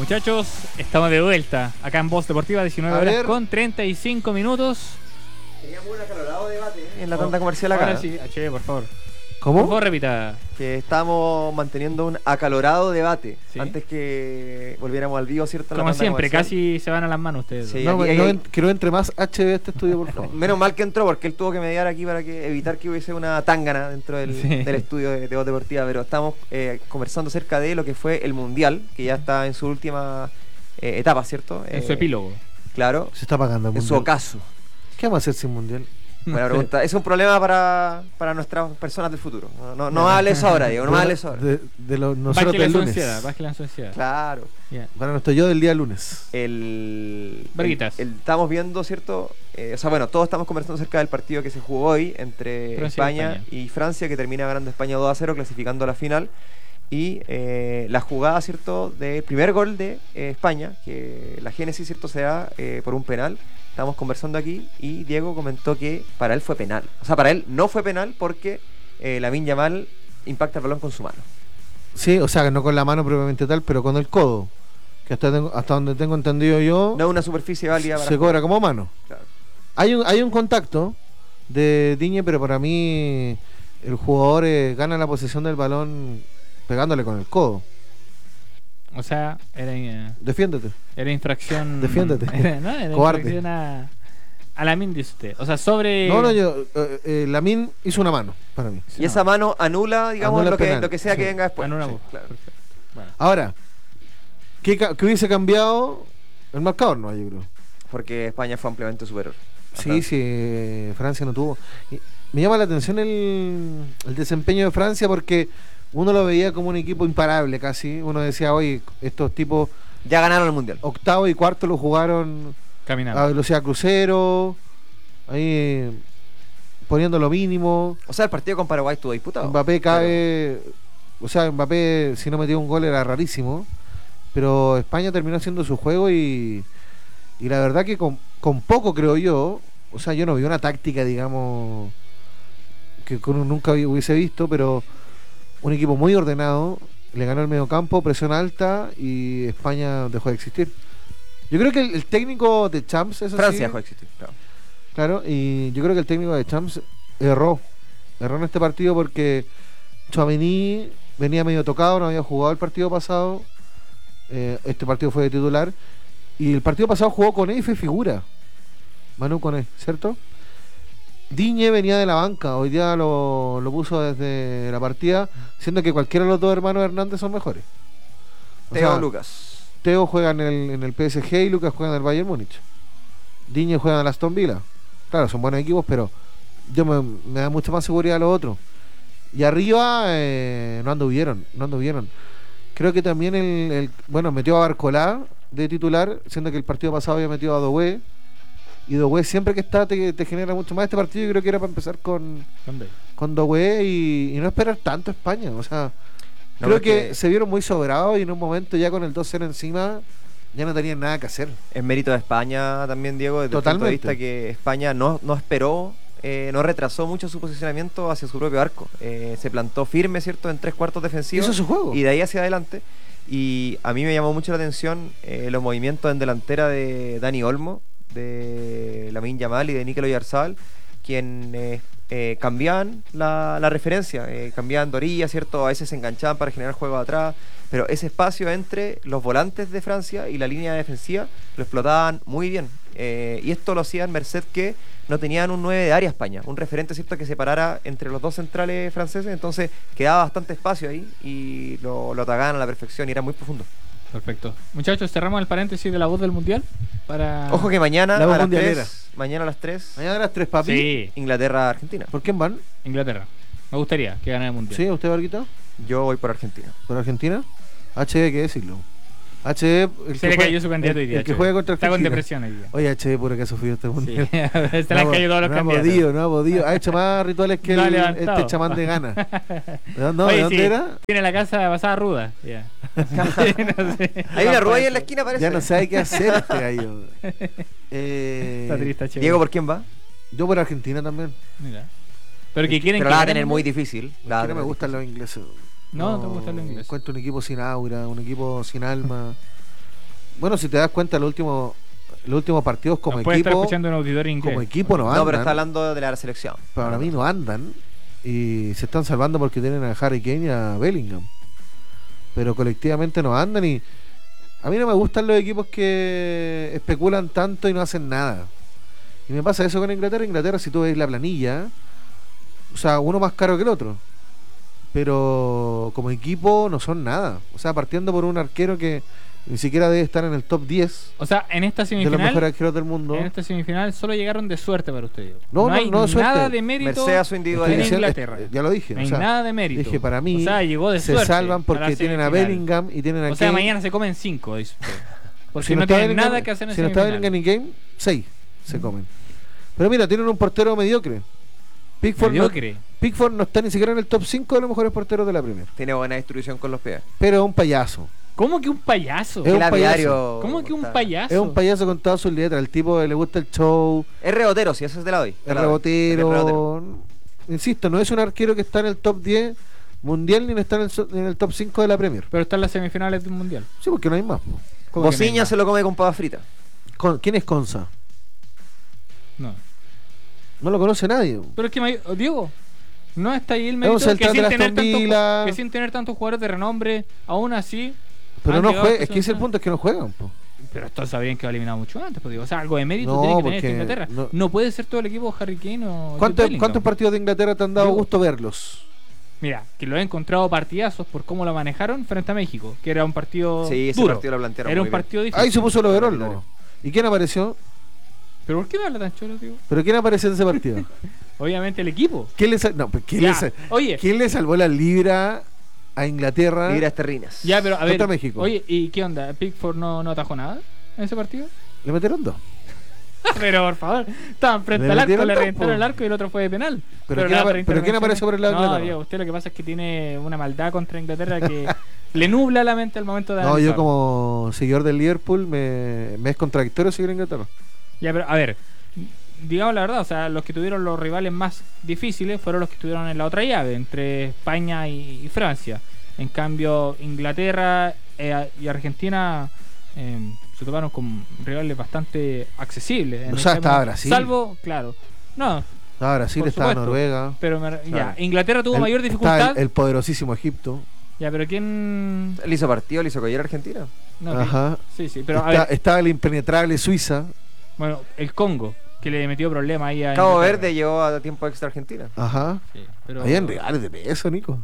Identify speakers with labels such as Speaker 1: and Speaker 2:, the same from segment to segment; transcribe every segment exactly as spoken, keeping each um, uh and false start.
Speaker 1: Muchachos, estamos de vuelta acá en Voz Deportiva, diecinueve horas con treinta y cinco minutos.
Speaker 2: Teníamos un acalorado debate en la tanda comercial acá.
Speaker 1: Ahora sí, H, por favor.
Speaker 2: ¿Cómo?
Speaker 1: Por favor, repita.
Speaker 2: Que estamos manteniendo un acalorado debate, ¿sí?, antes que volviéramos al vivo, ¿cierto?
Speaker 1: Como siempre, casi se van a las manos ustedes.
Speaker 2: Sí,
Speaker 3: no,
Speaker 2: aquí,
Speaker 3: no,
Speaker 2: hay...
Speaker 3: que no entre más H de este estudio, por favor.
Speaker 2: Menos mal que entró, porque él tuvo que mediar aquí para que evitar que hubiese una tángana dentro del, sí. del estudio de, de Voz Deportiva. Pero estamos eh, conversando acerca de lo que fue el Mundial, que ya está en su última eh, etapa, ¿cierto?
Speaker 1: En
Speaker 2: eh,
Speaker 1: su epílogo.
Speaker 2: Claro.
Speaker 3: Se está pagando el
Speaker 2: En
Speaker 3: Mundial.
Speaker 2: su ocaso.
Speaker 3: ¿Qué vamos a hacer sin Mundial?
Speaker 2: Buena pregunta. Es un problema para, para nuestras personas del futuro. No, no, no hables ahora, Diego, no me hables ahora.
Speaker 3: De, de lo, nosotros del lunes.
Speaker 1: Baje la ansiedad.
Speaker 2: Claro.
Speaker 3: Yeah. Para nuestro yo del día lunes.
Speaker 2: El,
Speaker 1: Verguitas.
Speaker 2: El, el, estamos viendo, ¿cierto? Eh, o sea, bueno, todos estamos conversando acerca del partido que se jugó hoy entre Francia España, y España y Francia, que termina ganando España dos a cero, clasificando a la final. Y eh, la jugada, ¿cierto?, del primer gol de eh, España, que la génesis, ¿cierto?, se da eh, por un penal. Estábamos conversando aquí y Diego comentó que para él fue penal. O sea, para él no fue penal porque eh, Lamine Yamal impacta el balón con su mano.
Speaker 3: Sí, o sea, no con la mano propiamente tal, pero con el codo. Que hasta, tengo, hasta donde tengo entendido yo...
Speaker 2: No es una superficie válida para
Speaker 3: se
Speaker 2: jugar.
Speaker 3: Cobra como mano.
Speaker 2: Claro.
Speaker 3: Hay un, hay un contacto de Digne, pero para mí el jugador eh, gana la posesión del balón pegándole con el codo.
Speaker 1: O sea, era... Uh,
Speaker 3: Defiéndete.
Speaker 1: Era infracción...
Speaker 3: Defiéndete.
Speaker 1: Era, no, era
Speaker 3: Cobarde.
Speaker 1: infracción a... A Lamine, dice usted. O sea, sobre...
Speaker 3: No, no, yo... Eh, eh, Lamine hizo una mano, para mí.
Speaker 2: Y no. esa mano anula, digamos,
Speaker 3: anula
Speaker 2: lo, que,
Speaker 3: penal.
Speaker 2: lo que sea
Speaker 3: sí.
Speaker 2: que venga después.
Speaker 1: Anula,
Speaker 2: sí, claro.
Speaker 1: Bueno.
Speaker 3: Ahora, ¿qué, ¿qué hubiese cambiado? El marcador no, yo creo.
Speaker 2: Porque España fue ampliamente superior.
Speaker 3: Sí, sí, eh, Francia no tuvo. Y me llama la atención el, el desempeño de Francia porque uno lo veía como un equipo imparable casi. Uno decía, oye, estos tipos...
Speaker 2: Ya ganaron el Mundial.
Speaker 3: Octavo y cuarto lo jugaron
Speaker 1: caminando
Speaker 3: a velocidad crucero, ahí poniendo lo mínimo.
Speaker 2: O sea, el partido con Paraguay estuvo disputado.
Speaker 3: Mbappé cae... Pero... O sea, Mbappé, si no metía un gol era rarísimo. Pero España terminó haciendo su juego y... Y la verdad que con, con poco, creo yo... O sea, yo no vi una táctica, digamos... Que nunca hubiese visto, pero... Un equipo muy ordenado, le ganó el mediocampo, presión alta y España dejó de existir. Yo creo que el, el técnico de Champs es así.
Speaker 2: Francia dejó de existir, claro.
Speaker 3: Claro, y yo creo que el técnico de Champs erró. Erró en este partido porque Tchouaméni venía medio tocado, no había jugado el partido pasado. Eh, este partido fue de titular. Y el partido pasado jugó con él y fue figura. Manu Koné, ¿cierto? Digne venía de la banca, hoy día lo, lo puso desde la partida, siendo que cualquiera de los dos hermanos Hernández son mejores. O
Speaker 2: Teo
Speaker 3: sea,
Speaker 2: Lucas.
Speaker 3: Teo juega en el, en el P S G y Lucas juega en el Bayern Múnich. Digne juega en el Aston Villa. Claro, son buenos equipos, pero yo me, me da mucha más seguridad a los otros. Y arriba eh, no anduvieron, no anduvieron. Creo que también el, el bueno, metió a Barcolá de titular, siendo que el partido pasado había metido a Doué. Y Doué siempre que está te, te genera mucho más. Este partido yo creo que era para empezar con con Doué y, y no esperar tanto a España. O sea, no, creo que, que se vieron muy sobrados y en un momento ya con el dos cero encima ya no tenían nada que hacer.
Speaker 2: Es mérito de España también, Diego, desde
Speaker 3: Totalmente.
Speaker 2: el punto de vista que España no, no esperó, eh, no retrasó mucho su posicionamiento hacia su propio arco. Eh, se plantó firme, ¿cierto?, en tres cuartos defensivos.
Speaker 3: Eso es su juego.
Speaker 2: Y de ahí hacia adelante. Y a mí me llamó mucho la atención eh, los movimientos en delantera de Dani Olmo, de Lamine Yamal y de Mikel Oyarzabal, quienes eh, cambiaban la, la referencia, eh, cambiaban de orilla, ¿cierto? A veces se enganchaban para generar juego atrás, pero ese espacio entre los volantes de Francia y la línea defensiva lo explotaban muy bien. Eh, y esto lo hacían merced que no tenían un nueve de área España, un referente, ¿cierto?, que separara entre los dos centrales franceses, entonces quedaba bastante espacio ahí y lo, lo atacaban a la perfección y era muy profundo.
Speaker 1: Perfecto. Muchachos, cerramos el paréntesis de la voz del Mundial para...
Speaker 2: Ojo que mañana
Speaker 3: La
Speaker 2: a
Speaker 3: voz
Speaker 2: las
Speaker 3: mundialera.
Speaker 2: tres, mañana a las tres,
Speaker 3: Mañana a las tres, papi.
Speaker 1: Sí,
Speaker 2: Inglaterra-Argentina.
Speaker 3: ¿Por quién van?
Speaker 1: Inglaterra. Me gustaría que ganara el Mundial.
Speaker 3: ¿Sí? ¿Usted, Barquito?
Speaker 2: Yo voy por Argentina.
Speaker 3: ¿Por Argentina? H D, ¿qué decirlo? H D, el
Speaker 1: Se le cayó su candidato
Speaker 3: el,
Speaker 1: hoy día.
Speaker 3: el que juega contra
Speaker 1: Está con
Speaker 3: Argentina.
Speaker 1: depresión hoy día.
Speaker 3: Oye, H D, puro que ha sufrido este
Speaker 1: Sí.
Speaker 3: mundial.
Speaker 1: Se le han caído todos los
Speaker 3: no ha
Speaker 1: candidatos.
Speaker 3: podido, no ha podido. Ha hecho más rituales que
Speaker 1: No ha
Speaker 3: el,
Speaker 1: levantado.
Speaker 3: este chamán de Gana. ¿De dónde, no,
Speaker 1: Oye,
Speaker 3: ¿de dónde
Speaker 1: sí,
Speaker 3: era?
Speaker 1: tiene la casa pasada ruda. Ya. No sé.
Speaker 2: Hay una rueda ahí en la esquina, parece.
Speaker 3: Ya no sabe qué hacer este gallo. Eh,
Speaker 1: Está triste, chévere.
Speaker 2: Diego, ¿por quién va?
Speaker 3: Yo por Argentina también.
Speaker 1: Mira. Pero que quieren
Speaker 2: Pero
Speaker 1: que
Speaker 2: la va a
Speaker 1: gane
Speaker 2: tener
Speaker 1: el
Speaker 2: muy
Speaker 1: Mundial.
Speaker 2: difícil.
Speaker 3: Es
Speaker 2: La va a
Speaker 3: que no me
Speaker 2: tener
Speaker 3: gustan los
Speaker 2: difícil.
Speaker 3: ingleses.
Speaker 1: No, no te gustan los ingleses.
Speaker 3: Encuentro un equipo sin aura, un equipo sin alma. Bueno, si te das cuenta, los últimos los últimos partidos como
Speaker 1: Nos puede estar
Speaker 3: equipo,
Speaker 1: escuchando un auditorio inglés.
Speaker 3: como equipo no andan.
Speaker 2: No, pero está hablando de la selección.
Speaker 3: Para mí no andan y se están salvando porque tienen a Harry Kane y a Bellingham. Pero colectivamente no andan y a mí no me gustan los equipos que especulan tanto y no hacen nada. Y me pasa eso con Inglaterra. Inglaterra, si tú ves la planilla, o sea, uno más caro que el otro. Pero como equipo no son nada. O sea, partiendo por un arquero que ni siquiera debe estar en el top diez
Speaker 1: O sea, en esta
Speaker 3: de los
Speaker 1: semifinal,
Speaker 3: mejores arqueros del mundo.
Speaker 1: en esta semifinal solo llegaron de suerte para ustedes.
Speaker 3: No, no,
Speaker 1: hay
Speaker 3: no de suerte.
Speaker 1: nada de mérito
Speaker 2: Merced a su
Speaker 1: en
Speaker 2: individualidad.
Speaker 3: Estoy diciendo-
Speaker 1: Inglaterra.
Speaker 3: eh, ya lo dije.
Speaker 1: No
Speaker 3: o
Speaker 1: hay
Speaker 3: sea,
Speaker 1: nada de mérito.
Speaker 3: dije, para mí
Speaker 1: o sea, llegó de
Speaker 3: se
Speaker 1: suerte
Speaker 3: salvan
Speaker 1: a la
Speaker 3: porque tienen a
Speaker 1: semifinal.
Speaker 3: Bellingham y tienen a
Speaker 1: O sea,
Speaker 3: Kane.
Speaker 1: mañana se comen cinco, dice usted. Porque
Speaker 3: Si
Speaker 1: no,
Speaker 3: está
Speaker 1: tienen
Speaker 3: Bellingham-
Speaker 1: nada que hacer en
Speaker 3: Si no está
Speaker 1: semifinal.
Speaker 3: Bellingham y Kane, seis se comen. Pero mira, tienen un portero mediocre. Pickford no,
Speaker 1: Mediocre.
Speaker 3: Pickford no está ni siquiera en el top cinco de los mejores porteros de la Premier.
Speaker 2: Tiene buena distribución con los pies.
Speaker 3: Pero es un payaso.
Speaker 1: ¿Cómo que un payaso?
Speaker 3: Es un
Speaker 2: El aviario.
Speaker 3: payaso.
Speaker 1: ¿Cómo que un
Speaker 2: está-
Speaker 1: payaso?
Speaker 3: Es un payaso con todas sus letras. El tipo le gusta el show,
Speaker 2: Es rebotero, si eso es de la hoy. de
Speaker 3: el
Speaker 2: la doy. Es rebotero.
Speaker 3: rebotero. Insisto, no es un arquero que está en el top diez mundial ni está en el, so- en el top cinco de la Premier.
Speaker 1: Pero está en las semifinales de un mundial.
Speaker 3: Sí, porque no hay más. po.
Speaker 1: ¿Cómo que no hay
Speaker 2: Bociña
Speaker 1: más?
Speaker 2: se lo come con pava frita.
Speaker 3: Con- ¿Quién es Conza?
Speaker 1: No.
Speaker 3: No lo conoce nadie.
Speaker 1: Pero es que, me- Diego, no está ahí el
Speaker 3: Es un
Speaker 1: mérito que
Speaker 3: central
Speaker 1: sin,
Speaker 3: de
Speaker 1: tener
Speaker 3: Aston
Speaker 1: tantos,
Speaker 3: Villa.
Speaker 1: que sin tener tantos jugadores de renombre, aún así.
Speaker 3: Pero
Speaker 1: han
Speaker 3: no
Speaker 1: llegado
Speaker 3: juega.
Speaker 1: a
Speaker 3: Es que ese es el
Speaker 1: esta
Speaker 3: punto, es que no juegan. po.
Speaker 1: Pero todos sabían que va eliminado mucho antes, pues digo, o sea, algo de mérito
Speaker 3: No,
Speaker 1: tiene que tener
Speaker 3: porque
Speaker 1: esta Inglaterra.
Speaker 3: no-
Speaker 1: No, puede ser todo el equipo Harry Kane o Jude
Speaker 3: ¿Cuántos,
Speaker 1: Bellingham.
Speaker 3: ¿Cuántos partidos de Inglaterra te han dado
Speaker 1: Yo-
Speaker 3: gusto verlos?
Speaker 1: Mira, que lo he encontrado partidazos por cómo lo manejaron frente a México, que era un partido
Speaker 2: Sí, ese
Speaker 1: duro.
Speaker 2: partido lo plantearon
Speaker 1: Era
Speaker 2: muy
Speaker 1: un
Speaker 2: bien.
Speaker 1: partido difícil.
Speaker 3: Ahí se puso el overall, ¿no? ¿Y quién apareció?
Speaker 1: Pero ¿por qué me habla tan choro, tío?
Speaker 3: ¿Pero quién apareció en ese partido?
Speaker 1: Obviamente el equipo.
Speaker 3: ¿Quién le, sal- no, pues, ¿quién
Speaker 1: Ya,
Speaker 3: le, sal-
Speaker 1: Oye,
Speaker 3: ¿quién le salvó la libra a Inglaterra?
Speaker 2: Libras terrinas.
Speaker 1: ya, pero a ver.
Speaker 3: Contra México.
Speaker 1: Oye, ¿y qué onda? ¿Pickford no, no atajó nada en ese partido?
Speaker 3: Le metieron dos.
Speaker 1: Pero por favor, estaban frente
Speaker 3: Le
Speaker 1: al arco,
Speaker 3: metieron
Speaker 1: le
Speaker 3: dos,
Speaker 1: reventaron
Speaker 3: po.
Speaker 1: el arco y el otro fue de penal.
Speaker 3: ¿Pero quién
Speaker 1: la
Speaker 3: apa-
Speaker 1: otra
Speaker 3: pero quién
Speaker 1: intervención-
Speaker 3: apareció por el lado de
Speaker 1: No,
Speaker 3: Inglaterra?
Speaker 1: Diego, usted lo que pasa es que tiene una maldad contra Inglaterra que le nubla la mente al momento de
Speaker 3: No,
Speaker 1: analizar.
Speaker 3: yo como seguidor del Liverpool me, me es contradictorio seguir a Inglaterra.
Speaker 1: Ya, pero a ver, digamos la verdad, o sea, los que tuvieron los rivales más difíciles fueron los que estuvieron en la otra llave, entre España y, y Francia. En cambio, Inglaterra eh, y Argentina eh, se toparon con rivales bastante accesibles. en
Speaker 3: O sea,
Speaker 1: ese
Speaker 3: estaba
Speaker 1: momento.
Speaker 3: Brasil.
Speaker 1: Salvo, claro, no,
Speaker 3: Estaba Brasil,
Speaker 1: Por
Speaker 3: estaba
Speaker 1: supuesto.
Speaker 3: Noruega.
Speaker 1: pero me- ya,
Speaker 2: Claro.
Speaker 1: Inglaterra tuvo
Speaker 3: el-
Speaker 1: mayor
Speaker 3: estaba
Speaker 1: dificultad.
Speaker 3: El, el poderosísimo Egipto.
Speaker 1: Ya, pero ¿quién?
Speaker 2: Él hizo partido, le hizo collar a Argentina.
Speaker 1: No, que-
Speaker 3: Ajá.
Speaker 1: Sí, sí, pero a
Speaker 3: Está-
Speaker 1: ver,
Speaker 3: estaba el impenetrable Suiza.
Speaker 1: bueno, el Congo, que le metió problemas ahí a
Speaker 2: Cabo
Speaker 1: Inglaterra.
Speaker 2: Verde llegó a tiempo extra Argentina.
Speaker 3: Ajá.
Speaker 1: Sí, pero...
Speaker 3: Habían reales de peso, Nico.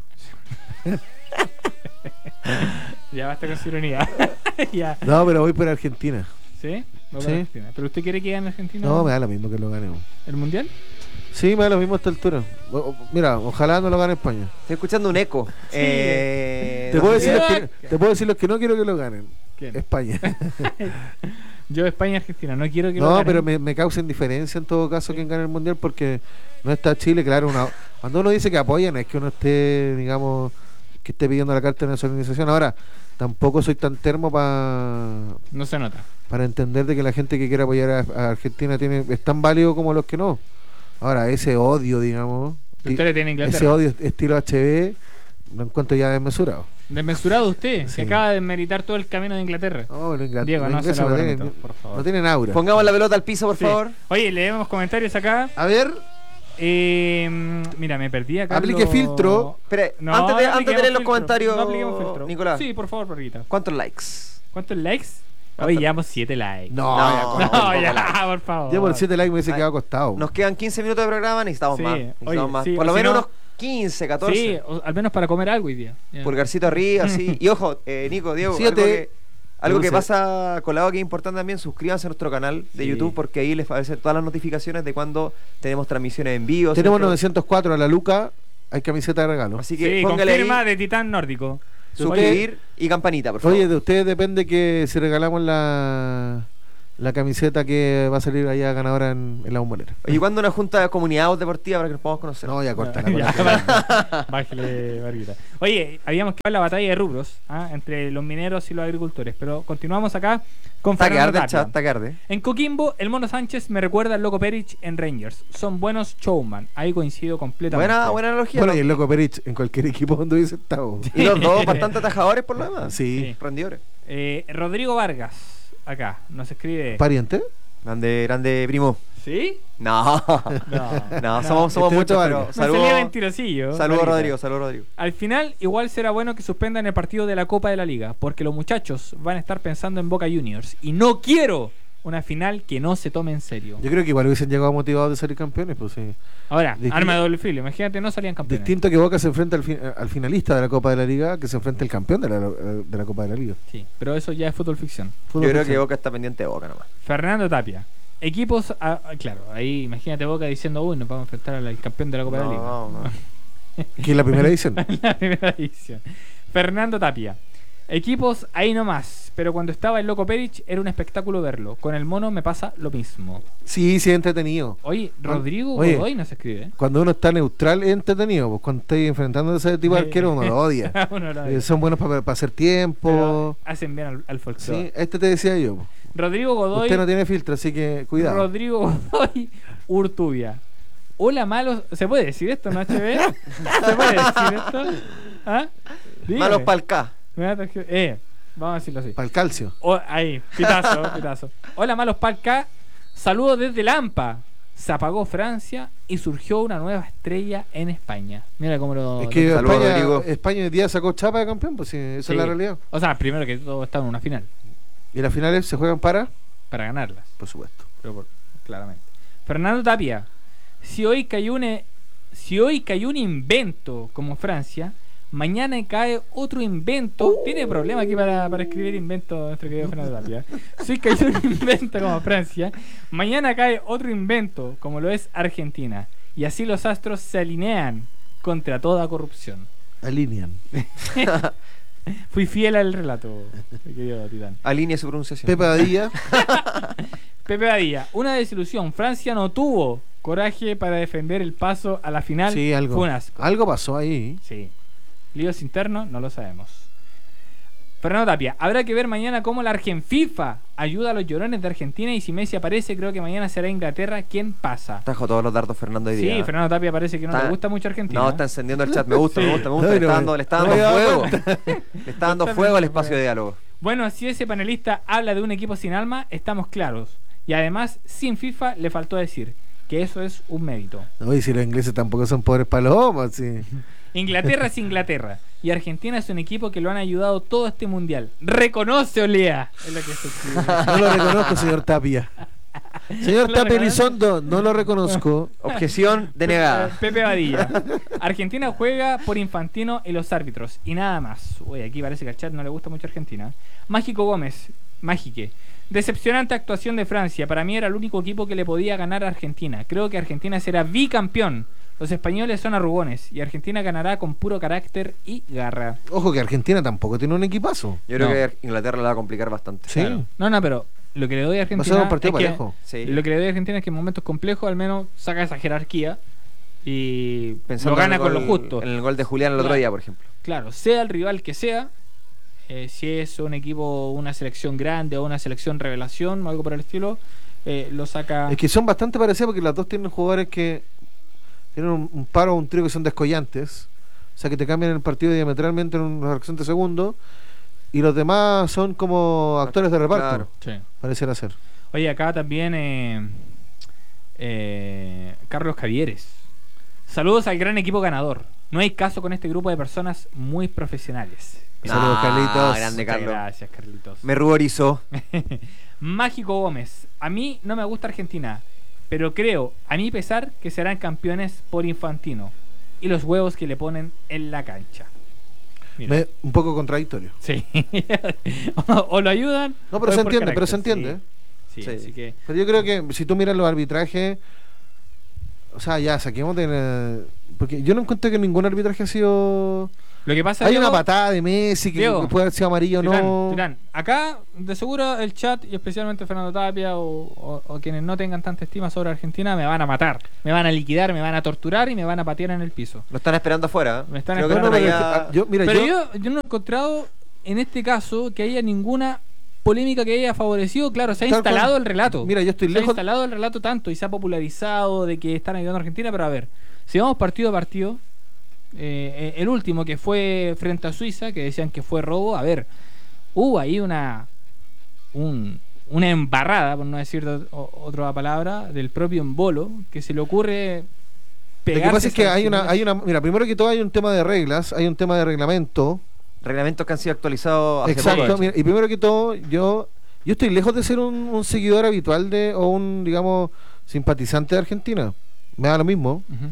Speaker 1: Ya basta con su ironía. Ya.
Speaker 3: No, pero voy por Argentina.
Speaker 1: ¿Sí? Va para
Speaker 3: Sí.
Speaker 1: Argentina. ¿Pero usted quiere que gane Argentina
Speaker 3: No, me da lo mismo que lo gane.
Speaker 1: el mundial?
Speaker 3: Sí, me da lo mismo a esta altura. O- o- Mira, ojalá no lo gane España.
Speaker 2: Estoy escuchando un eco. Eh,
Speaker 3: Te
Speaker 2: no
Speaker 3: puedo,
Speaker 2: sé
Speaker 3: decir
Speaker 2: si-
Speaker 3: los que, te puedo decir los que no quiero que lo ganen.
Speaker 1: ¿Quién?
Speaker 3: España.
Speaker 1: Yo España y Argentina, no quiero que lo
Speaker 3: No,
Speaker 1: ganen.
Speaker 3: pero me, me causa indiferencia en todo caso quien gane el mundial porque no está Chile, claro. Una, cuando uno dice que apoyan es que uno esté, digamos, que esté pidiendo la carta de nacionalización. Ahora, tampoco soy tan termo para
Speaker 1: No se nota.
Speaker 3: para entender de que la gente que quiere apoyar a, a Argentina tiene es tan válido como los que no. Ahora, ese odio, digamos, ti-
Speaker 1: Usted le tiene a
Speaker 3: ese
Speaker 1: Inglaterra.
Speaker 3: odio estilo H B, lo encuentro ya desmesurado.
Speaker 1: Desmesurado usted,
Speaker 3: Sí.
Speaker 1: que acaba de meritar todo el camino de Inglaterra.
Speaker 3: No, los ingles-
Speaker 1: Diego,
Speaker 3: los
Speaker 1: no se
Speaker 3: ingleses
Speaker 1: lo
Speaker 3: no
Speaker 1: permito,
Speaker 3: tienen,
Speaker 1: por favor.
Speaker 3: no tienen aura.
Speaker 2: Pongamos la pelota al piso, por
Speaker 1: Sí.
Speaker 2: favor.
Speaker 1: Oye, leemos comentarios acá.
Speaker 3: A ver,
Speaker 1: Eh, mira, me perdí acá.
Speaker 3: Aplique
Speaker 1: lo-
Speaker 3: filtro.
Speaker 2: Espere,
Speaker 1: No,
Speaker 2: antes de,
Speaker 1: no
Speaker 2: antes de
Speaker 1: apliquemos
Speaker 2: leer los
Speaker 1: filtro.
Speaker 2: comentarios,
Speaker 1: No apliquemos filtro.
Speaker 2: Nicolás,
Speaker 1: Sí, por favor, Perrita.
Speaker 2: ¿cuántos likes?
Speaker 1: ¿Cuántos likes?
Speaker 2: ¿Cuántos?
Speaker 1: Hoy llevamos siete likes.
Speaker 3: no,
Speaker 2: No,
Speaker 3: ya,
Speaker 2: no,
Speaker 3: con-
Speaker 1: No,
Speaker 2: poco
Speaker 1: ya,
Speaker 2: like.
Speaker 1: por favor.
Speaker 3: ya por siete likes me hubiese
Speaker 2: Ay,
Speaker 3: quedado acostado.
Speaker 2: Nos quedan quince minutos de programa, necesitamos
Speaker 1: Sí,
Speaker 2: más.
Speaker 1: oye,
Speaker 2: Necesitamos más.
Speaker 1: sí,
Speaker 2: Por lo
Speaker 1: o si
Speaker 2: menos
Speaker 1: no-
Speaker 2: unos quince, catorce.
Speaker 1: Sí, o- al menos para comer algo hoy día. Ya.
Speaker 2: Pulgarcito arriba, sí. Y ojo, eh, Nico, Diego, algo
Speaker 3: Siete.
Speaker 2: que, algo que
Speaker 3: Dulce.
Speaker 2: pasa colado que es importante también, suscríbanse a nuestro canal de
Speaker 1: Sí.
Speaker 2: YouTube porque ahí les aparecen todas las notificaciones de cuando tenemos transmisiones en vivo.
Speaker 3: Tenemos
Speaker 2: ¿cierto?
Speaker 3: novecientos cuatro a la Luca, hay camiseta de regalo.
Speaker 2: Así que
Speaker 1: Sí,
Speaker 2: póngale
Speaker 1: con firma
Speaker 2: ahí
Speaker 1: de Titán Nórdico.
Speaker 2: suscribir y campanita, por favor.
Speaker 3: Oye, de ustedes depende que si regalamos la, la camiseta que va a salir allá ganadora en, en la bombonera.
Speaker 2: Oye, ¿cuándo una junta de comunidad deportiva para que nos podamos conocer?
Speaker 3: No, ya corta
Speaker 1: Ya,
Speaker 3: la
Speaker 1: bájale, Barguita. Oye, habíamos quedado en la batalla de rubros, ¿ah? Entre los mineros y los agricultores, pero continuamos acá con
Speaker 2: Está que
Speaker 1: Fernando
Speaker 2: arde el
Speaker 1: Tapia.
Speaker 2: chat, está que arde.
Speaker 1: En Coquimbo, el Mono Sánchez me recuerda al Loco Perich en Rangers. Son buenos showman. Ahí coincido completamente.
Speaker 2: Buena, buena analogía.
Speaker 3: Bueno,
Speaker 2: ¿no?
Speaker 3: y el loco Perich en cualquier equipo donde hubiese estado.
Speaker 2: Y los dos bastante atajadores por lo demás.
Speaker 3: Sí.
Speaker 1: Sí.
Speaker 2: Rendidores.
Speaker 1: Eh, Rodrigo Vargas. acá nos escribe.
Speaker 3: ¿Pariente?
Speaker 2: Grande, grande primo.
Speaker 1: ¿Sí?
Speaker 2: No,
Speaker 1: No,
Speaker 2: no, somos, somos
Speaker 3: Este
Speaker 2: muchos,
Speaker 3: otro
Speaker 2: pero
Speaker 3: Vargas.
Speaker 1: Me salía
Speaker 2: saludos.
Speaker 1: mentirosillo.
Speaker 2: Saludos
Speaker 1: Varita.
Speaker 2: Rodrigo, saludos Rodrigo.
Speaker 1: Al final, igual será bueno que suspendan el partido de la Copa de la Liga, porque los muchachos van a estar pensando en Boca Juniors. Y no quiero una final que no se tome en serio.
Speaker 3: Yo creo que igual hubiesen llegado motivados de salir campeones, pues sí.
Speaker 1: Ahora,
Speaker 3: Distinto-
Speaker 1: arma de doble filo. Imagínate, no salían campeones.
Speaker 3: Distinto que Boca se enfrenta al, fin- al finalista de la Copa de la Liga que se enfrenta al campeón de la, de la Copa de la Liga.
Speaker 1: Sí, pero eso ya es fútbol ficción.
Speaker 3: Fútbol
Speaker 2: Yo creo que
Speaker 3: ficción.
Speaker 2: Boca está pendiente de Boca nomás.
Speaker 1: Fernando Tapia. Equipos, ah, ah, claro, ahí imagínate Boca diciendo, uy, nos vamos a enfrentar al al campeón de la Copa de la Liga.
Speaker 2: No, no.
Speaker 3: Que es la primera edición.
Speaker 1: La primera edición. Fernando Tapia. Equipos ahí nomás, pero cuando estaba el Loco Perich era un espectáculo verlo. Con el mono me pasa lo mismo.
Speaker 3: Sí, sí, es entretenido.
Speaker 1: Oye, Rodrigo
Speaker 3: Oye.
Speaker 1: Godoy nos escribe. ¿eh?
Speaker 3: Cuando uno está neutral es entretenido, pues cuando estáis enfrentando a ese tipo de arquero uno lo odia.
Speaker 1: Uno lo
Speaker 3: Eh,
Speaker 1: odia.
Speaker 3: son buenos para hacer tiempo.
Speaker 1: Pero hacen bien al, al folclore.
Speaker 3: Sí, este te decía yo. pues.
Speaker 1: Rodrigo Godoy.
Speaker 3: Usted no tiene filtro, así que cuidado.
Speaker 1: Rodrigo Godoy Urtubia. Hola malos. ¿Se puede decir esto, no H B? ¿Se puede decir esto? ¿Ah? Dígame.
Speaker 2: Malos pa'l K.
Speaker 1: Me va a tergi- Eh, vamos a decirlo así.
Speaker 3: Para el calcio.
Speaker 1: O- ahí, pitazo, pitazo. Hola malos palca. Saludos desde Lampa. Se apagó Francia y surgió una nueva estrella en España. Mira cómo lo.
Speaker 3: Es que
Speaker 2: Saludos,
Speaker 3: España,
Speaker 2: Rodrigo.
Speaker 3: España hoy día sacó chapa de campeón, pues sí, esa
Speaker 1: Sí.
Speaker 3: es la realidad.
Speaker 1: O sea, primero que todo está en una final.
Speaker 3: Y las finales se juegan para,
Speaker 1: Para ganarlas.
Speaker 3: por supuesto.
Speaker 1: Pero por- claramente. Fernando Tapia. Si hoy cayó un, e- si hoy cayó un invento como Francia, mañana cae otro invento. Tiene problema aquí para, para escribir invento nuestro querido Fernando Tapia. Si hoy cayó un invento como Francia, mañana cae otro invento como lo es Argentina. Y así los astros se alinean contra toda corrupción.
Speaker 3: Alinean.
Speaker 1: Fui fiel al relato, mi querido Titán.
Speaker 2: Alinea su pronunciación.
Speaker 3: Pepe Badilla.
Speaker 1: Pepe Badilla, una desilusión. Francia no tuvo coraje para defender el paso a la final.
Speaker 3: Sí, algo.
Speaker 1: Fue un asco.
Speaker 3: Algo pasó ahí.
Speaker 1: Sí. Líos internos, no lo sabemos. Fernando Tapia, habrá que ver mañana cómo la Argenfifa ayuda a los llorones de Argentina y si Messi aparece, creo que mañana será Inglaterra quien pasa.
Speaker 2: Trajo todos los dardos Fernando hoy día.
Speaker 1: Sí, Fernando Tapia parece que no
Speaker 2: Está-
Speaker 1: le gusta mucho Argentina.
Speaker 2: No, está encendiendo el chat. Me gusta,
Speaker 1: Sí.
Speaker 2: me gusta, me gusta.
Speaker 3: No,
Speaker 2: le
Speaker 3: no,
Speaker 2: está dando, le está
Speaker 3: no
Speaker 2: dando
Speaker 3: me daba
Speaker 2: fuego.
Speaker 3: cuenta.
Speaker 2: Le está dando fuego al espacio de diálogo.
Speaker 1: Bueno, si ese panelista habla de un equipo sin alma, estamos claros. Y además, sin FIFA le faltó decir que eso es un mérito.
Speaker 3: Oye, si los ingleses tampoco son pobres palomas, sí.
Speaker 1: Inglaterra es Inglaterra. Y Argentina es un equipo que lo han ayudado todo este mundial. ¡Reconoce, Olea! Es lo que se escribe.
Speaker 3: No lo reconozco, señor Tapia. Señor
Speaker 1: ¿No lo
Speaker 3: Tapia
Speaker 1: reconoce?
Speaker 3: Elizondo, no lo reconozco.
Speaker 2: Objeción denegada.
Speaker 1: Pepe Badilla. Argentina juega por Infantino y los árbitros. Y nada más. Uy, aquí parece que al chat no le gusta mucho Argentina. Mágico Gómez. Mágique. Decepcionante actuación de Francia. Para mí era el único equipo que le podía ganar a Argentina. Creo que Argentina será bicampeón. Los españoles son arrugones. Y Argentina ganará con puro carácter y garra.
Speaker 3: Ojo que Argentina tampoco tiene un equipazo.
Speaker 2: Yo creo
Speaker 1: No.
Speaker 2: que Inglaterra la va a complicar bastante.
Speaker 3: Sí.
Speaker 1: Claro. No, no, pero lo que le doy a
Speaker 3: Va a
Speaker 1: Argentina.
Speaker 3: ser un partido
Speaker 1: es que-
Speaker 3: parejo.
Speaker 2: Sí.
Speaker 1: Lo que le doy a Argentina es que en momentos complejos al menos saca esa jerarquía y
Speaker 2: Pensando
Speaker 1: lo gana
Speaker 2: en el
Speaker 1: con
Speaker 2: gol-
Speaker 1: lo justo.
Speaker 2: En el gol de Julián el otro
Speaker 1: Claro.
Speaker 2: día, por ejemplo.
Speaker 1: Claro, sea el rival que sea, eh, si es un equipo, una selección grande o una selección revelación o algo por el estilo, eh, lo saca.
Speaker 3: Es que son bastante parecidas porque las dos tienen jugadores que tienen un, un paro o un trío que son descollantes. O sea, que te cambian el partido diametralmente en una fracción de segundo. Y los demás son como actores de reparto.
Speaker 2: Claro.
Speaker 1: Sí.
Speaker 3: Pareciera ser.
Speaker 1: Oye, acá también eh, eh, Carlos Javieres. Saludos al gran equipo ganador. No hay caso con este grupo de personas muy profesionales.
Speaker 3: Saludos,
Speaker 2: Ah,
Speaker 3: Carlitos.
Speaker 2: grande
Speaker 1: Muchas
Speaker 2: Carlos.
Speaker 1: gracias, Carlitos.
Speaker 2: Me ruborizó.
Speaker 1: Mágico Gómez. A mí no me gusta Argentina, pero creo, a mi pesar, que serán campeones por Infantino y los huevos que le ponen en la cancha. Mira.
Speaker 3: Me- un poco contradictorio.
Speaker 1: Sí. o, o lo ayudan.
Speaker 3: No,
Speaker 1: o
Speaker 3: pero
Speaker 1: es
Speaker 3: se
Speaker 1: por
Speaker 3: entiende, pero
Speaker 1: carácter,
Speaker 3: se entiende.
Speaker 1: Sí, sí,
Speaker 2: Sí.
Speaker 1: así que.
Speaker 3: Pero yo creo que si tú miras los arbitrajes, o sea, ya saquemos de la- porque yo no encuentro que ningún arbitraje ha sido.
Speaker 1: Lo que pasa
Speaker 3: Hay
Speaker 1: Diego,
Speaker 3: una patada de Messi que
Speaker 1: Diego,
Speaker 3: puede haber sido amarillo o
Speaker 1: Titán,
Speaker 3: no.
Speaker 1: Titán, acá, de seguro, el chat y especialmente Fernando Tapia o, o- o quienes no tengan tanta estima sobre Argentina me van a matar, me van a liquidar, me van a torturar y me van a patear en el piso.
Speaker 2: Lo están esperando afuera. ¿eh?
Speaker 1: Me están
Speaker 2: Creo que
Speaker 1: esperando
Speaker 2: están
Speaker 3: No, no,
Speaker 2: allá-
Speaker 3: pero es que, ah, yo, mira,
Speaker 1: Pero
Speaker 3: yo,
Speaker 1: yo, yo no he encontrado en este caso que haya ninguna polémica que haya favorecido. Claro, se ha
Speaker 3: Tal
Speaker 1: instalado
Speaker 3: cual.
Speaker 1: el relato.
Speaker 3: Mira, yo estoy
Speaker 1: se ha
Speaker 3: lejos-
Speaker 1: instalado el relato tanto y se ha popularizado de que están ayudando a Argentina. Pero a ver, si vamos partido a partido, eh, el último que fue frente a Suiza, que decían que fue robo, a ver, hubo ahí una un, una embarrada, por no decir o- o- otra palabra, del propio Embolo, que se le ocurre
Speaker 3: Lo que
Speaker 1: pegarse
Speaker 3: pasa es que
Speaker 1: esa-
Speaker 3: hay una, hay una, mira, primero que todo hay un tema de reglas, hay un tema de reglamento.
Speaker 2: Reglamentos que han sido actualizados hace
Speaker 3: Exacto,
Speaker 2: poco.
Speaker 3: mira, y primero que todo, yo, yo estoy lejos de ser un, un seguidor habitual de, o un, digamos, simpatizante de Argentina. Me da lo mismo.
Speaker 1: Ujú.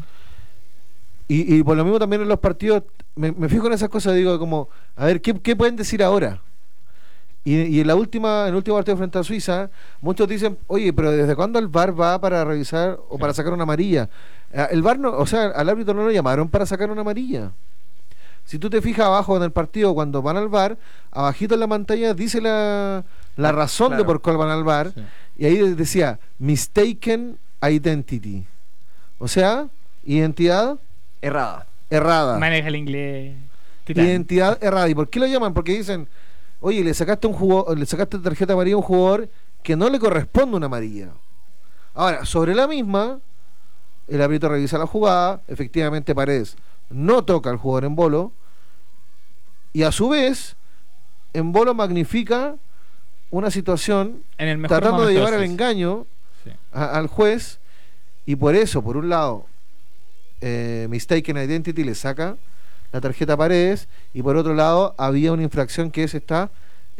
Speaker 3: Y, y por lo mismo también en los partidos, me, me fijo en esas cosas, digo, como, a ver, ¿qué, qué pueden decir ahora? Y, y en la última, en el último partido frente a Suiza, muchos dicen, oye, pero ¿desde cuándo el V A R va para revisar o para sacar una amarilla? Ah, El V A R no, o sea, al árbitro no lo llamaron para sacar una amarilla. Si tú te fijas abajo en el partido, cuando van al V A R, abajito en la pantalla dice la, la
Speaker 2: Ah,
Speaker 3: razón de
Speaker 2: claro.
Speaker 3: por cuál van al V A R,
Speaker 1: Sí.
Speaker 3: y ahí decía, mistaken identity. O sea, identidad
Speaker 2: Errada.
Speaker 3: errada.
Speaker 1: Maneja el inglés. titán.
Speaker 3: Identidad errada. ¿Y por qué lo llaman? Porque dicen, oye, le sacaste un jugador, le sacaste tarjeta amarilla a un jugador que no le corresponde una amarilla. Ahora, sobre la misma, el árbitro revisa la jugada, efectivamente Paredes no toca al jugador en bolo, y a su vez, en bolo magnifica una situación
Speaker 1: En el mejor
Speaker 3: tratando de
Speaker 1: momento
Speaker 3: llevar al
Speaker 1: Suiza.
Speaker 3: engaño
Speaker 1: Sí.
Speaker 3: a- al juez, y por eso, por un lado, eh, mistaken identity le saca la tarjeta a Paredes, y por otro lado había una infracción que es esta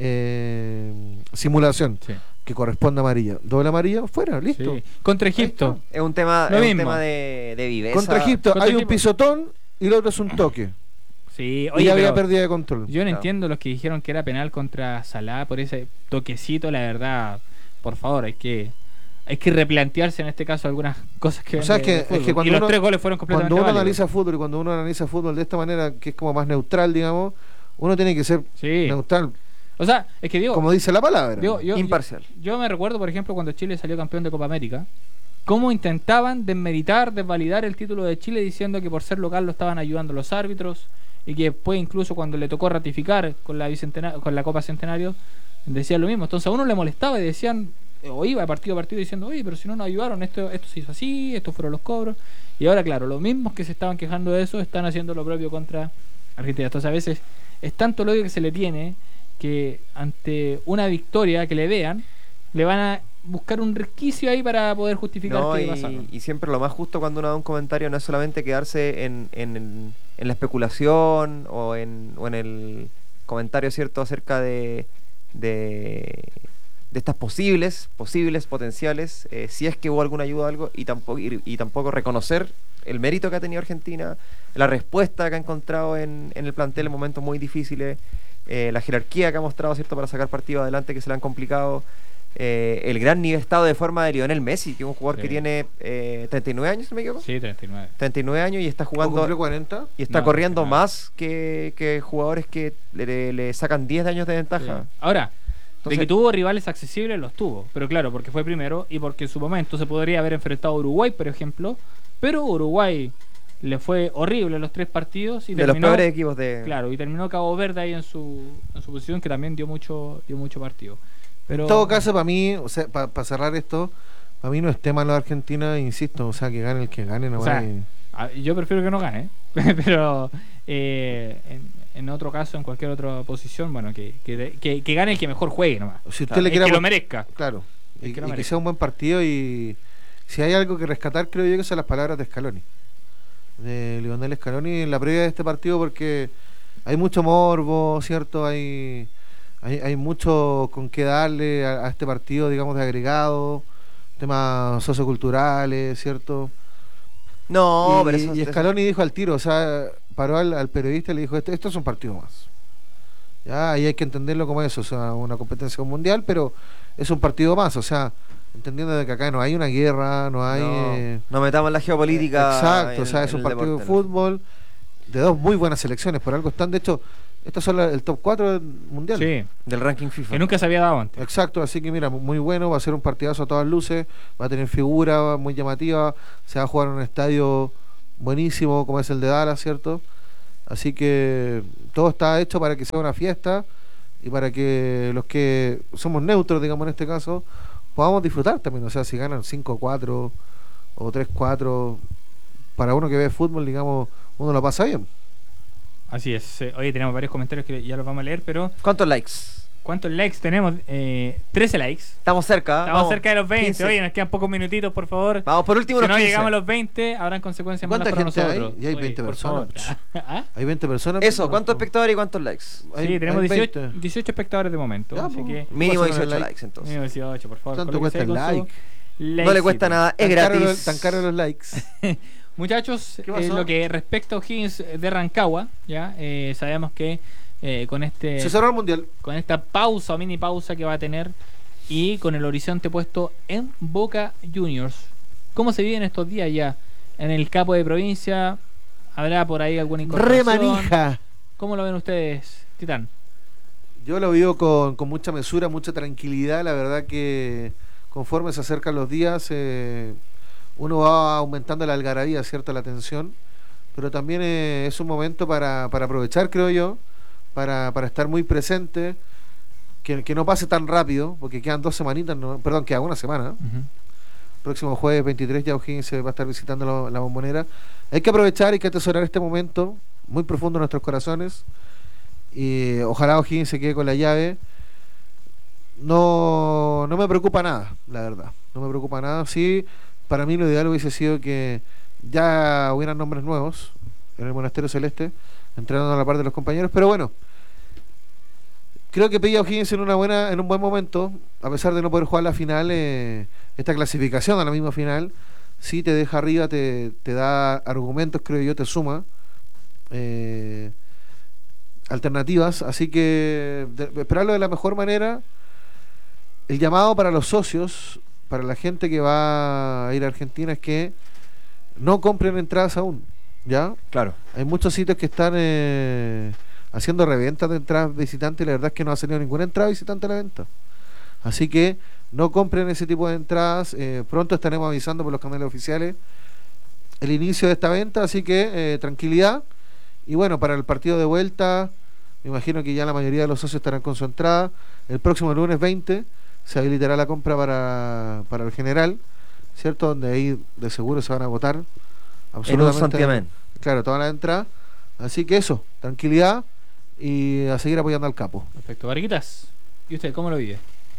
Speaker 3: eh, simulación,
Speaker 1: Sí.
Speaker 3: que corresponde a amarilla. Doble amarilla, fuera, listo.
Speaker 1: Sí. Contra Egipto.
Speaker 2: Es un tema,
Speaker 1: Lo
Speaker 2: es un
Speaker 1: mismo.
Speaker 2: tema de, de viveza.
Speaker 3: Contra Egipto
Speaker 1: Contra
Speaker 3: hay un
Speaker 1: Egipto.
Speaker 3: pisotón y el otro es un toque.
Speaker 1: Sí,
Speaker 3: y
Speaker 1: oye,
Speaker 3: había
Speaker 1: pero
Speaker 3: pérdida de control.
Speaker 1: yo no
Speaker 2: Claro.
Speaker 1: entiendo los que dijeron que era penal contra Salah por ese toquecito, la verdad. Por favor, hay que hay que replantearse en este caso algunas cosas que
Speaker 3: O sea,
Speaker 1: ven
Speaker 3: es
Speaker 1: de-
Speaker 3: que-
Speaker 1: de
Speaker 3: es que
Speaker 1: fútbol.
Speaker 3: cuando
Speaker 1: y los
Speaker 3: uno-
Speaker 1: tres goles fueron completamente
Speaker 3: Cuando uno
Speaker 1: válidos.
Speaker 3: analiza fútbol y cuando uno analiza fútbol de esta manera, que es como más neutral, digamos, uno tiene que ser
Speaker 1: Sí.
Speaker 3: neutral,
Speaker 1: O sea, es que digo,
Speaker 3: como dice la palabra.
Speaker 1: digo, yo,
Speaker 2: Imparcial.
Speaker 1: Yo, yo me recuerdo, por ejemplo, cuando Chile salió campeón de Copa América, cómo intentaban desmeritar, desvalidar el título de Chile diciendo que por ser local lo estaban ayudando los árbitros y que después incluso cuando le tocó ratificar con la bicentena- con la Copa Centenario decían lo mismo. Entonces a uno le molestaba y decían, o iba de partido a partido diciendo, oye, pero si no nos ayudaron, esto, esto se hizo así, estos fueron los cobros. Y ahora, claro, los mismos que se estaban quejando de eso están haciendo lo propio contra Argentina. Entonces a veces es tanto el odio que se le tiene que ante una victoria que le vean, le van a buscar un resquicio ahí para poder justificar
Speaker 2: No,
Speaker 1: que
Speaker 2: y,
Speaker 1: pasaron.
Speaker 2: y siempre lo más justo cuando uno da un comentario no es solamente quedarse en, en, en- en la especulación o en, o en el comentario cierto acerca de, de, de estas posibles, posibles, potenciales, eh, si es que hubo alguna ayuda o algo, y tampoco, y, y tampoco reconocer el mérito que ha tenido Argentina, la respuesta que ha encontrado en, en el plantel en momentos muy difíciles, eh, la jerarquía que ha mostrado cierto para sacar partidos adelante que se le han complicado. Eh, el gran nivel estado de forma de Lionel Messi, que es un jugador
Speaker 1: Sí.
Speaker 2: que tiene eh, treinta y nueve años, si no me equivoco.
Speaker 1: Sí, treinta y nueve.
Speaker 2: treinta y nueve años y está
Speaker 3: ¿O
Speaker 2: jugando
Speaker 3: cumplió cuarenta?
Speaker 2: y está
Speaker 1: No,
Speaker 2: corriendo
Speaker 1: treinta y nueve.
Speaker 2: más que, que jugadores que le, le sacan diez años de ventaja.
Speaker 1: Sí. Ahora,
Speaker 2: Entonces-
Speaker 1: de que tuvo rivales accesibles, los tuvo. Pero claro, porque fue primero y porque en su momento se podría haber enfrentado a Uruguay, por ejemplo. Pero Uruguay le fue horrible los tres partidos y
Speaker 2: de los
Speaker 1: terminó,
Speaker 2: peores equipos de...
Speaker 1: claro, y terminó Cabo Verde ahí en su, en su posición, que también dio mucho, dio mucho partido. Pero
Speaker 3: En todo caso, para mí, o sea, para cerrar esto, para mí no es tema lo de Argentina, insisto, o sea, que gane el que gane, no
Speaker 1: O sea,
Speaker 3: hay-
Speaker 1: a- yo prefiero que no gane, pero eh, en, en otro caso, en cualquier otra posición, bueno, que, que, que, que gane el que mejor juegue nomás.
Speaker 3: Si usted
Speaker 2: Claro,
Speaker 3: le
Speaker 1: El
Speaker 3: quiere
Speaker 1: que lo
Speaker 3: apos-
Speaker 1: merezca.
Speaker 3: Claro,
Speaker 1: El
Speaker 3: y,
Speaker 1: que lo
Speaker 3: y que
Speaker 1: merezca.
Speaker 3: sea un buen partido, y si hay algo que rescatar, creo yo que son las palabras de Scaloni, de Lionel Scaloni en la previa de este partido, porque hay mucho morbo, ¿cierto? Hay, hay, hay mucho con qué darle a, a este partido, digamos, de agregado, temas socioculturales, ¿cierto?
Speaker 2: No,
Speaker 3: y,
Speaker 2: pero eso,
Speaker 3: y
Speaker 2: eso-
Speaker 3: Scaloni dijo al tiro, o sea, paró al, al periodista y le dijo, esto, esto es un partido más. Ya, ahí hay que entenderlo como eso, o sea, una competencia mundial, pero es un partido más, o sea, entendiendo de que acá no hay una guerra, no hay...
Speaker 2: no,
Speaker 3: eh,
Speaker 2: no metamos en la geopolítica.
Speaker 3: exacto,
Speaker 2: en-
Speaker 3: o sea, es
Speaker 2: en
Speaker 3: un
Speaker 2: el
Speaker 3: partido
Speaker 2: deporte,
Speaker 3: de
Speaker 2: ¿no?
Speaker 3: fútbol de dos muy buenas selecciones, por algo están, de hecho, estos son la- el top cuatro del mundial.
Speaker 1: Sí,
Speaker 2: Del ranking FIFA.
Speaker 1: que nunca se había dado antes.
Speaker 3: Exacto, así que mira, muy bueno, va a ser un partidazo a todas luces, va a tener figura muy llamativa, se va a jugar en un estadio buenísimo como es el de Dallas, ¿cierto? Así que todo está hecho para que sea una fiesta y para que los que somos neutros, digamos en este caso, podamos disfrutar también, o sea, si ganan cinco cuatro o tres cuatro, para uno que ve fútbol, digamos, uno lo pasa bien.
Speaker 1: Así es. eh, Oye, tenemos varios comentarios que ya los vamos a leer, pero
Speaker 2: ¿Cuántos likes?
Speaker 1: ¿Cuántos likes tenemos? Eh, trece likes.
Speaker 2: Estamos cerca.
Speaker 1: Estamos
Speaker 2: vamos.
Speaker 1: cerca de los veinte.
Speaker 2: quince.
Speaker 1: Oye, nos quedan pocos minutitos, por favor.
Speaker 2: Vamos por último
Speaker 1: Si
Speaker 2: los
Speaker 1: no
Speaker 2: quince.
Speaker 1: llegamos a los veinte, habrán consecuencias malas
Speaker 3: ¿Cuánta
Speaker 1: para
Speaker 3: gente hay?
Speaker 1: nosotros.
Speaker 3: Y hay
Speaker 1: Oye,
Speaker 3: veinte
Speaker 1: por
Speaker 3: personas.
Speaker 1: favor. ¿Ah?
Speaker 3: Hay veinte personas.
Speaker 2: Eso,
Speaker 3: pero-
Speaker 2: ¿cuántos espectadores y cuántos likes?
Speaker 3: hay-
Speaker 1: Sí, tenemos
Speaker 3: hay
Speaker 1: dieciocho,
Speaker 3: veinte.
Speaker 1: dieciocho espectadores de momento.
Speaker 3: Ya,
Speaker 1: así
Speaker 3: pues.
Speaker 1: que
Speaker 2: Mínimo
Speaker 3: Pásame el
Speaker 2: dieciocho
Speaker 3: like.
Speaker 2: likes entonces.
Speaker 1: mínimo dieciocho, por favor.
Speaker 3: ¿Cuánto
Speaker 1: colóquese
Speaker 3: cuesta el
Speaker 1: ahí con su
Speaker 3: like?
Speaker 2: No le cuesta
Speaker 1: likecito.
Speaker 2: nada, es
Speaker 3: Tan caro
Speaker 2: gratis.
Speaker 3: los- Tan caros los likes.
Speaker 1: Muchachos,
Speaker 3: ¿Qué
Speaker 1: eh,
Speaker 3: pasó?
Speaker 1: lo que respecta a O'Higgins de Rancagua, ya eh, sabemos que eh, con este
Speaker 3: Se cerró el mundial.
Speaker 1: con esta pausa o mini pausa que va a tener y con el horizonte puesto en Boca Juniors. ¿Cómo se viven estos días ya en el capo de provincia? ¿Habrá por ahí alguna incorporación?
Speaker 3: Remanija.
Speaker 1: ¿Cómo lo ven ustedes, Titán?
Speaker 3: Yo lo vivo con, con mucha mesura, mucha tranquilidad. La verdad que conforme se acercan los días, eh, uno va aumentando la algarabía, ¿cierto? La tensión. Pero también eh, es un momento para, para aprovechar, creo yo, para, para estar muy presente. Que, que no pase tan rápido, porque quedan dos semanitas, no, perdón, queda una semana.
Speaker 1: Uh-huh.
Speaker 3: Próximo jueves veintitrés ya O'Higgins se va a estar visitando la, la Bombonera. Hay que aprovechar, hay que atesorar este momento muy profundo en nuestros corazones. Y ojalá O'Higgins se quede con la llave. No, no me preocupa nada, la verdad. No me preocupa nada. Sí, para mí lo ideal hubiese sido que ya hubieran nombres nuevos en el Monasterio Celeste, entrenando a la par de los compañeros. Pero bueno, creo que pilla a O'Higgins en una buena, en un buen momento, a pesar de no poder jugar la final, eh, esta clasificación a la misma final, sí te deja arriba, te, te da argumentos, creo yo, te suma eh, alternativas, así que de, esperarlo de la mejor manera. El llamado para los socios, para la gente que va a ir a Argentina, es que no compren entradas aún, ¿ya?
Speaker 2: Claro.
Speaker 3: Hay muchos sitios que están eh, haciendo reventas de entradas visitantes y la verdad es que no ha salido ninguna entrada visitante a la venta. Así que no compren ese tipo de entradas. Eh, pronto estaremos avisando por los canales oficiales el inicio de esta venta, así que eh, tranquilidad. Y bueno, para el partido de vuelta, me imagino que ya la mayoría de los socios estarán con su entrada. El próximo lunes veinte se habilitará la compra para, para el general, ¿cierto? Donde ahí de seguro se van a agotar
Speaker 2: En un
Speaker 3: absolutamente.
Speaker 2: santiamén.
Speaker 3: Claro, toda la entrada. Así que eso, tranquilidad y a seguir apoyando al capo.
Speaker 1: Perfecto. Barquitas, ¿y usted cómo lo vive?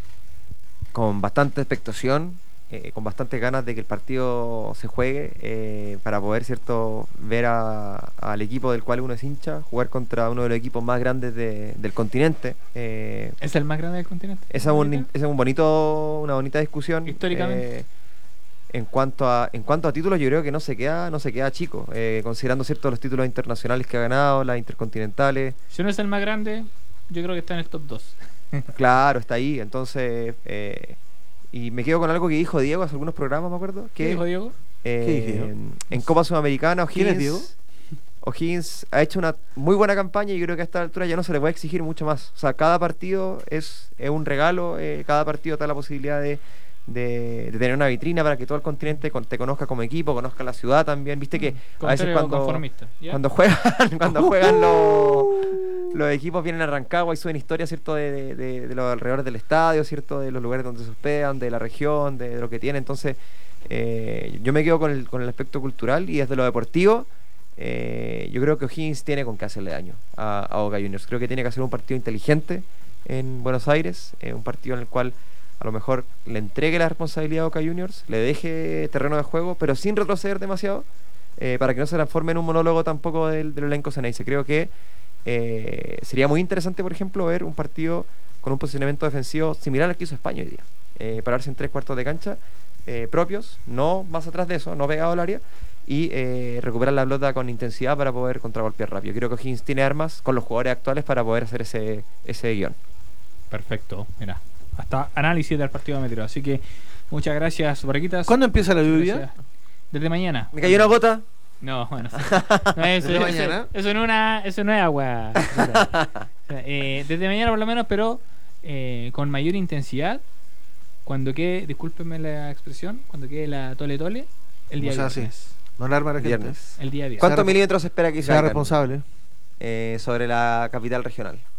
Speaker 2: Con bastante expectación, eh, con bastantes ganas de que el partido se juegue, eh, para poder, cierto, ver a- al equipo del cual uno es hincha, jugar contra uno de los equipos más grandes de- del continente. Eh,
Speaker 1: ¿Es el más grande del continente?
Speaker 2: esa es un, esa es un bonito, una bonita discusión.
Speaker 1: Históricamente.
Speaker 2: eh, en cuanto a en cuanto a títulos, yo creo que no se queda no se queda chico, eh, considerando, cierto, los títulos internacionales que ha ganado, las intercontinentales.
Speaker 1: Si no es el más grande, yo creo que está en el top dos.
Speaker 2: Claro, está ahí. Entonces, eh, y me quedo con algo que dijo Diego hace algunos programas, me acuerdo.
Speaker 1: ¿Qué
Speaker 2: Que
Speaker 1: dijo Diego?
Speaker 2: eh,
Speaker 3: ¿Qué dije yo?
Speaker 2: en Copa Sudamericana,
Speaker 3: ¿Quién es
Speaker 2: O'Higgins,
Speaker 3: Diego?
Speaker 2: O'Higgins ha hecho una muy buena campaña y yo creo que a esta altura ya no se le puede exigir mucho más. O sea, cada partido es, es un regalo, eh, cada partido te da la posibilidad de, de, de tener una vitrina para que todo el continente con- te conozca como equipo, conozca la ciudad también. Viste que a veces
Speaker 1: Comentario
Speaker 2: cuando,
Speaker 1: conformista. ¿Ya?
Speaker 2: cuando juegan, cuando juegan los, los equipos vienen a Rancagua y suben historias, ¿cierto? De, de, de- de los alrededores del estadio, ¿cierto? De los lugares donde se hospedan, de la región, de, de lo que tienen. Entonces, eh, yo me quedo con el, con el aspecto cultural y desde lo deportivo, eh, yo creo que O'Higgins tiene con qué hacerle daño a, a Boca Juniors. Creo que tiene que hacer un partido inteligente en Buenos Aires, eh, un partido en el cual a lo mejor le entregue la responsabilidad a Boca Juniors, le deje terreno de juego, pero sin retroceder demasiado, eh, para que no se transforme en un monólogo tampoco del, del elenco ceneice. Creo que eh, sería muy interesante, por ejemplo, ver un partido con un posicionamiento defensivo similar al que hizo España hoy día. Eh, pararse en tres cuartos de cancha eh, propios, no más atrás de eso, no pegado al área, y eh, recuperar la pelota con intensidad para poder contragolpear rápido. Creo que O'Higgins tiene armas con los jugadores actuales para poder hacer ese, ese guión.
Speaker 1: Perfecto, mira. Hasta análisis del partido de Metro. Así que muchas gracias, Barquitas.
Speaker 3: ¿Cuándo empieza la
Speaker 1: Muchas
Speaker 3: lluvia?
Speaker 1: gracias. Desde mañana.
Speaker 2: ¿Me cayó una gota?
Speaker 1: No, bueno. sí. No, eso,
Speaker 3: ¿Desde
Speaker 1: eso-
Speaker 3: mañana?
Speaker 1: eso no, una, eso no es agua. O sea, eh, desde mañana por lo menos, pero eh, con mayor intensidad. Cuando quede, discúlpenme la expresión, cuando quede la tole tole, el día
Speaker 3: O sea, sí.
Speaker 1: viernes.
Speaker 3: No alarma a la gente.
Speaker 2: Viernes.
Speaker 1: El día viernes.
Speaker 2: ¿Cuántos
Speaker 3: Sea-
Speaker 2: milímetros se espera que
Speaker 3: Sea
Speaker 2: caigan,
Speaker 3: responsable.
Speaker 2: eh, sobre la capital regional?